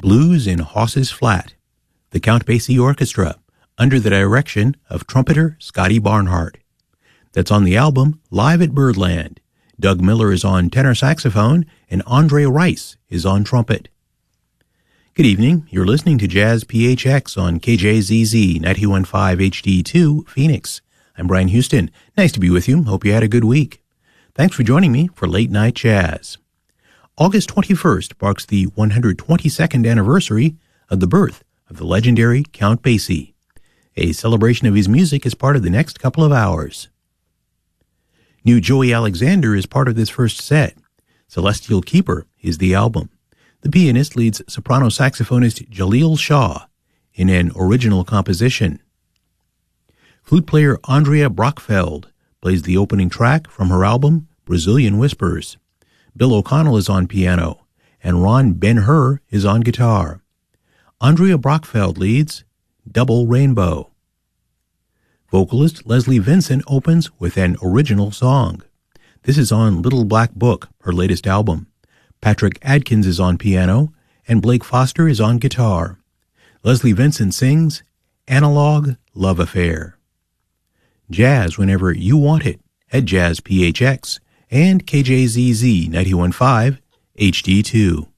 Blues in Hosses Flat, the Count Basie Orchestra, under the direction of trumpeter Scotty Barnhart. That's on the album Live at Birdland. Doug Miller is on tenor saxophone, and Andre Rice is on trumpet. Good evening. You're listening to Jazz PHX on KJZZ 91.5 HD2 Phoenix. I'm Brian Houston. Nice to be with you. Hope you had a good week. Thanks for joining me for Late Night Jazz. August 21st marks the 122nd anniversary of the birth of the legendary Count Basie. A celebration of his music is part of the next couple of hours. New Joey Alexander is part of this first set. Celestial Keeper is the album. The pianist leads soprano saxophonist Jaleel Shaw in an original composition. Flute player Andrea Brockfeld plays the opening track from her album Brazilian Whispers. Bill O'Connell is on piano, and Ron Ben-Hur is on guitar. Andrea Brockfeld leads Double Rainbow. Vocalist Leslie Vincent opens with an original song. This is on Little Black Book, her latest album. Patrick Adkins is on piano, and Blake Foster is on guitar. Leslie Vincent sings Analog Love Affair. Jazz whenever you want it at Jazz PHX and KJZZ 91.5 HD2.